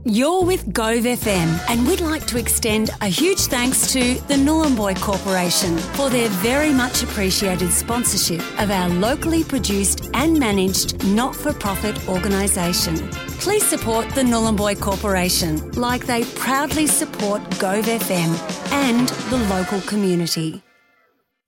You're with Gove FM, and we'd like to extend a huge thanks to the Nhulunbuy Corporation for their very much appreciated sponsorship of our locally produced and managed not-for-profit organisation. Please support the Nhulunbuy Corporation like they proudly support Gove FM and the local community.